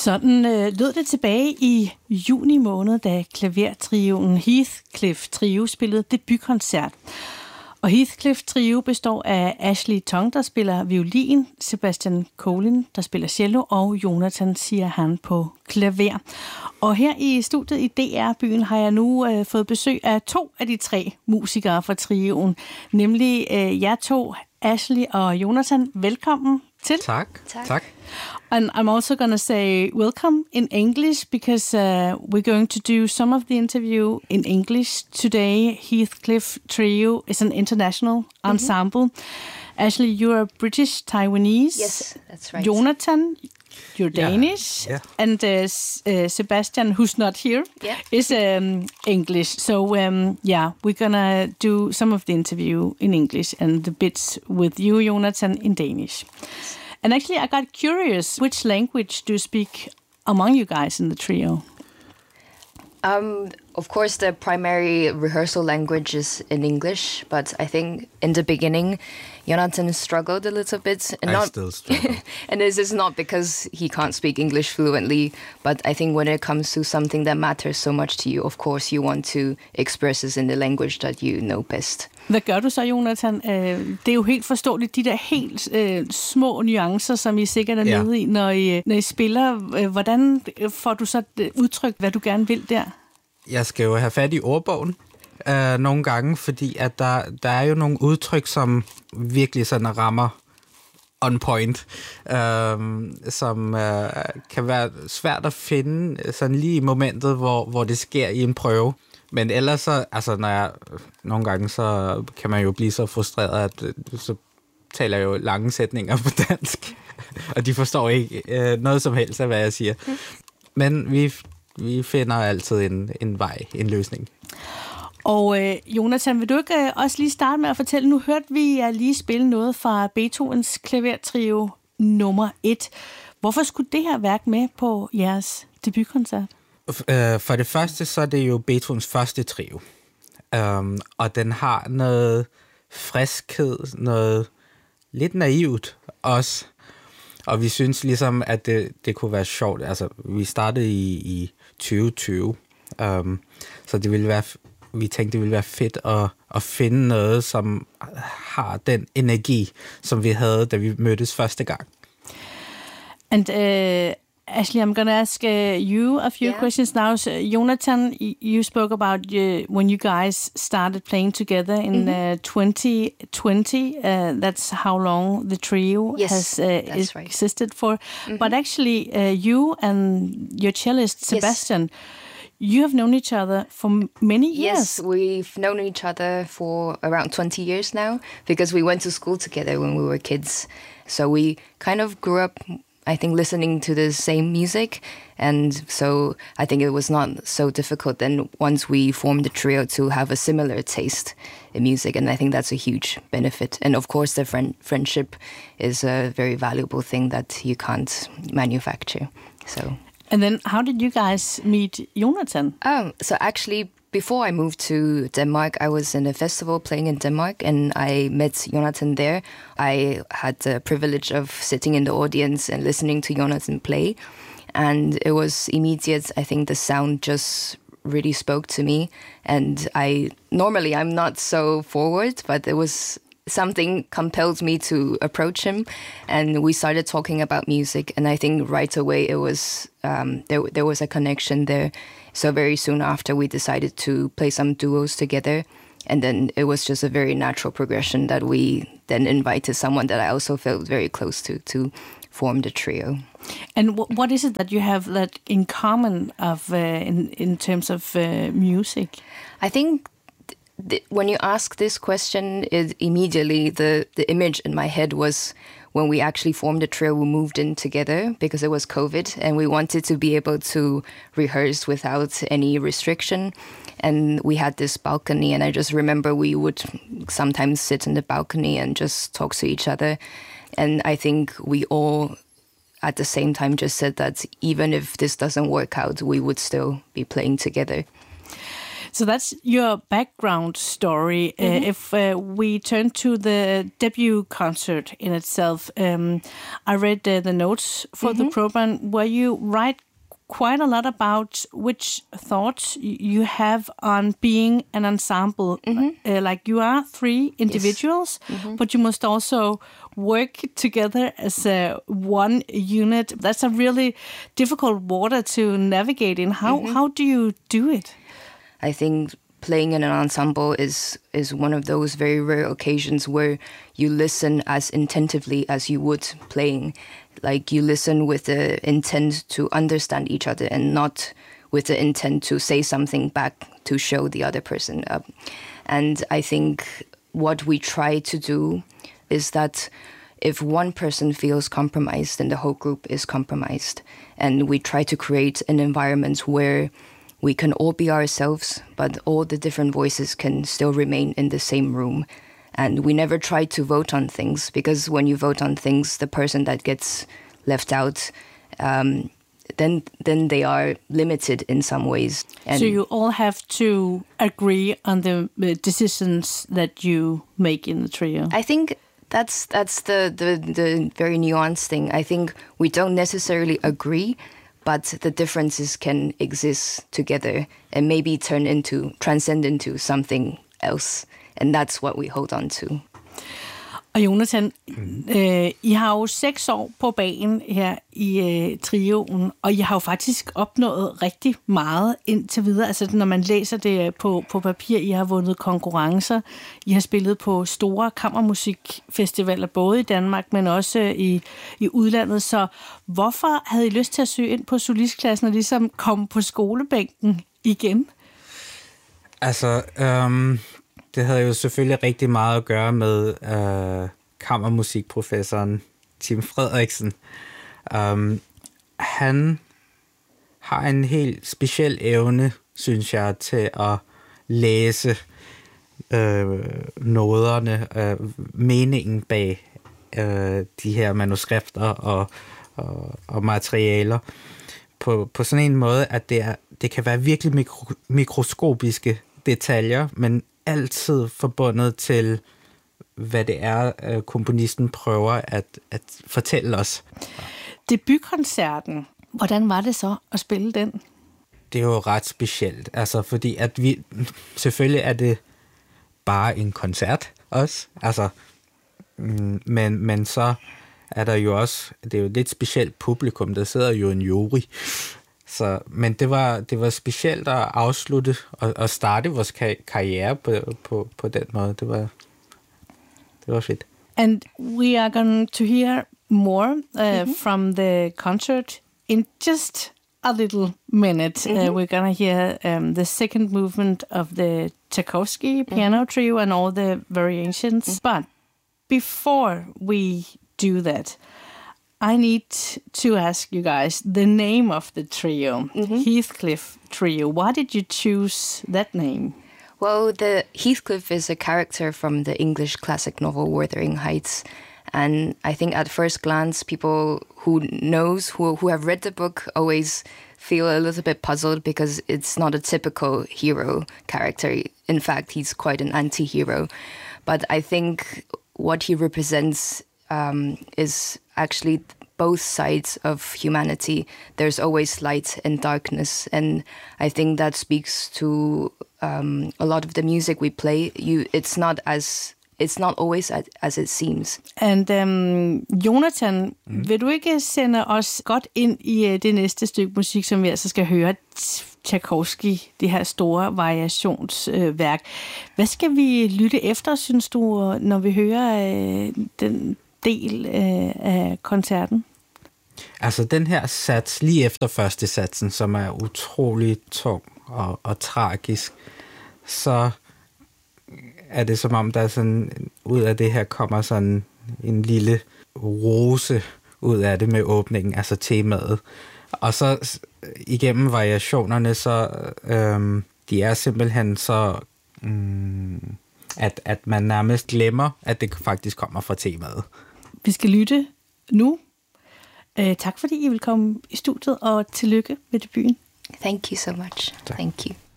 Sådan lød det tilbage i juni måned, da klavertrioen Heathcliff Trio spillede debutkoncert. Og Heathcliff Trio består af Ashley Tong, der spiller violin, Sebastian Collin, der spiller cello, og Jonathan Sirhan på klaver. Og her i studiet i DR-byen har jeg nu fået besøg af 2 af de 3 musikere fra trioen, nemlig jer 2, Ashley og Jonathan. Velkommen til. Tak. And I'm also going to say welcome in English because we're going to do some of the interview in English today. Heathcliff Trio is an international ensemble. Ashley, you're British Taiwanese. Yes, that's right. Jonathan, you're Danish. Yeah. And Sebastian, who's not here, is English. So, we're going to do some of the interview in English and the bits with you, Jonathan, in Danish. And actually, I got curious, which language do you speak among you guys in the trio? Of course, the primary rehearsal language is in English, but I think in the beginning, Jonathan struggled a little bit. And I still struggle. And this is not because he can't speak English fluently, but I think when it comes to something that matters so much to you, of course, you want to express this in the language that you know best. Hvad gør du så, Jonathan? Det er jo helt forståeligt, de der helt små nuancer, som I sikkert er nede i, når I spiller. Hvordan får du så udtryk, hvad du gerne vil der? Jeg skal jo have fat i ordbogen nogle gange, fordi at der er jo nogle udtryk, som virkelig sådan rammer on point, som kan være svært at finde sådan lige i momentet, hvor det sker i en prøve. Men ellers så, altså nogle gange, så kan man jo blive så frustreret, at så taler jeg jo lange sætninger på dansk, og de forstår ikke noget som helst af, hvad jeg siger. Men vi finder altid en vej, en løsning. Og Jonathan, vil du ikke også lige starte med at fortælle, nu hørte vi jer lige spille noget fra Beethovens klavertrio nummer 1. Hvorfor skulle det her værk med på jeres debutkoncert? For det første, så er det jo Beethovens første trio. Og den har noget friskhed, noget lidt naivt også. Og vi synes ligesom, at det kunne være sjovt. Altså, vi startede i 2020, så vi tænkte, det ville være fedt at finde noget, som har den energi, som vi havde, da vi mødtes første gang. And Ashley, I'm going to ask you a few questions now. So, Jonathan, you spoke about when you guys started playing together in 2020. That's how long the trio has existed for. But actually, you and your cellist, Sebastian, you have known each other for many years. Yes, we've known each other for around 20 years now because we went to school together when we were kids. So we kind of grew up, I think, listening to the same music, and so I think it was not so difficult then once we formed the trio to have a similar taste in music, and I think that's a huge benefit. And of course, the friendship is a very valuable thing that you can't manufacture. So. And then how did you guys meet Jonathan? So actually, before I moved to Denmark, I was in a festival playing in Denmark, and I met Jonathan there. I had the privilege of sitting in the audience and listening to Jonathan play, and it was immediate. I think the sound just really spoke to me, and normally I'm not so forward, but it was something compelled me to approach him, and we started talking about music, and I think right away it was there was a connection there. So very soon after, we decided to play some duos together, and then it was just a very natural progression that we then invited someone that I also felt very close to form the trio. And what is it that you have that in common of in terms of music? I think when you ask this question, immediately the image in my head was when we actually formed a trio, we moved in together because it was COVID, and we wanted to be able to rehearse without any restriction. And we had this balcony, and I just remember we would sometimes sit in the balcony and just talk to each other. And I think we all, at the same time, just said that even if this doesn't work out, we would still be playing together. So that's your background story. If we turn to the debut concert in itself, I read the notes for the program where you write quite a lot about which thoughts you have on being an ensemble. Like you are 3 individuals, but you must also work together as one unit. That's a really difficult water to navigate in. How do you do it? I think playing in an ensemble is one of those very rare occasions where you listen as attentively as you would playing. Like you listen with the intent to understand each other and not with the intent to say something back to show the other person up. And I think what we try to do is that if one person feels compromised, then the whole group is compromised. And we try to create an environment where we can all be ourselves, but all the different voices can still remain in the same room. And we never try to vote on things, because when you vote on things, the person that gets left out, then they are limited in some ways. And so you all have to agree on the decisions that you make in the trio. I think that's the very nuanced thing. I think we don't necessarily agree, but the differences can exist together and maybe transcend into something else. And that's what we hold on to. Og Jonathan, I har jo 6 år på bagen her i trioen, og I har jo faktisk opnået rigtig meget indtil videre. Altså når man læser det på papir, I har vundet konkurrencer, I har spillet på store kammermusikfestivaler, både i Danmark, men også i udlandet. Så hvorfor havde I lyst til at søge ind på solistklassen og ligesom komme på skolebænken igen? Altså, det havde jo selvfølgelig rigtig meget at gøre med kammermusikprofessoren Tim Frederiksen. Han har en helt speciel evne, synes jeg, til at læse noderne, meningen bag de her manuskripter og materialer på sådan en måde, at det kan være virkelig mikroskopiske detaljer, men altid forbundet til, hvad det er, komponisten prøver at fortælle os. Debutkoncerten, hvordan var det så at spille den? Det er jo ret specielt, altså fordi at selvfølgelig er det bare en koncert også, altså, men så er der jo også, det er jo et lidt specielt publikum, der sidder jo en jury. Så, men det var specielt at afslutte og starte vores karriere på den måde. Det var fedt. And we are going to hear more from the concert in just a little minute. We're going to hear the second movement of the Tchaikovsky piano trio and all the variations. But before we do that, I need to ask you guys the name of the trio, Heathcliff Trio. Why did you choose that name? Well, the Heathcliff is a character from the English classic novel Wuthering Heights. And I think at first glance, people who have read the book always feel a little bit puzzled because it's not a typical hero character. In fact, he's quite an anti-hero. But I think what he represents is actually both sides of humanity. There's always light and darkness, and I think that speaks to a lot of the music we play. It's not always as it seems. And Jonathan, vil du ikke sende os godt ind i det næste stykke musik, som vi altså skal høre? Tchaikovsky, det her store variationsværk. Hvad skal vi lytte efter, synes du, når vi hører den del af koncerten? Altså den her sats, lige efter første satsen, som er utrolig tung og tragisk, så er det som om, der er sådan, ud af det her kommer sådan en lille rose ud af det med åbningen, altså temaet. Og så igennem variationerne, så de er simpelthen så, at man nærmest glemmer, at det faktisk kommer fra temaet. Vi skal lytte nu. Tak fordi I vil komme i studiet, og tillykke med debuten. Thank you so much. Tak. Thank you.